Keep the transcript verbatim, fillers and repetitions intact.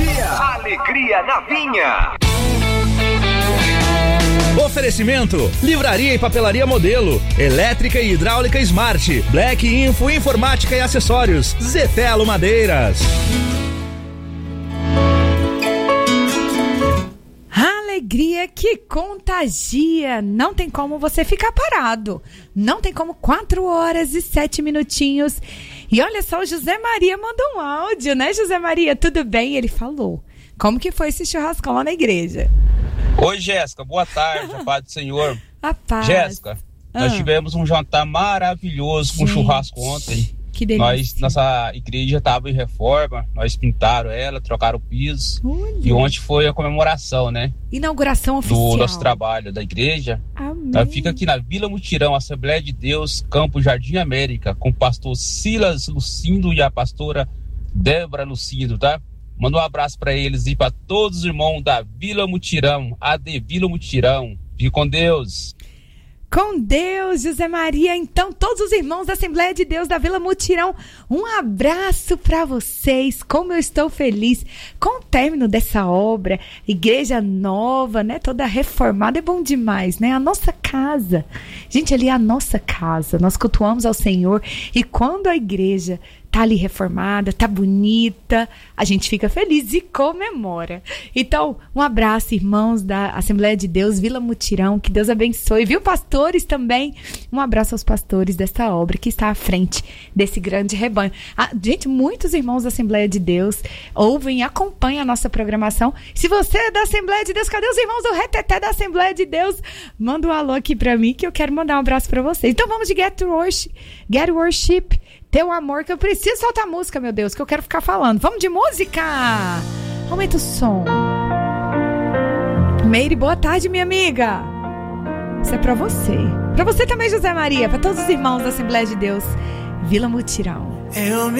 dia. Alegria na Vinha. Oferecimento: Livraria e Papelaria Modelo, Elétrica e Hidráulica Smart, Black Info Informática e Acessórios, Zetelo Madeiras. Alegria que contagia, não tem como você ficar parado, não tem como quatro horas e sete minutinhos. E olha só, o José Maria mandou um áudio, né, José Maria? Tudo bem? Ele falou, como que foi esse churrascão lá na igreja? Oi, Jéssica, boa tarde, a paz do Senhor. A paz. Jéssica, nós ah. tivemos um jantar maravilhoso com churrasco ontem. Que delícia. Nós, nossa igreja estava em reforma, nós pintaram ela, trocaram o piso. Olha. E ontem foi a comemoração, né? Inauguração oficial. Do nosso trabalho da igreja. Amém. Nós fica aqui na Vila Mutirão, Assembleia de Deus, Campo Jardim América, com o pastor Silas Lucindo e a pastora Débora Lucindo, tá? Manda um abraço para eles e para todos os irmãos da Vila Mutirão, A D Vila Mutirão. Fique com Deus. Com Deus, José Maria. Então, todos os irmãos da Assembleia de Deus da Vila Mutirão, um abraço para vocês. Como eu estou feliz com o término dessa obra. Igreja nova, né? Toda reformada. É bom demais, né? A nossa casa. Gente, ali é a nossa casa. Nós cultuamos ao Senhor. E quando a igreja tá ali reformada, tá bonita, a gente fica feliz e comemora. Então, um abraço, irmãos da Assembleia de Deus, Vila Mutirão, que Deus abençoe, viu, pastores também? Um abraço aos pastores desta obra que está à frente desse grande rebanho. Ah, gente, muitos irmãos da Assembleia de Deus ouvem e acompanham a nossa programação. Se você é da Assembleia de Deus, cadê os irmãos do Reteté da Assembleia de Deus? Manda um alô aqui pra mim que eu quero mandar um abraço pra vocês. Então vamos de Get Worship, Get Worship, Teu Amor, que eu preciso soltar música, meu Deus, que eu quero ficar falando. Vamos de música! Aumenta o som. Meire, boa tarde, minha amiga. Isso é pra você. Pra você também, José Maria. Pra todos os irmãos da Assembleia de Deus, Vila Mutirão. Eu me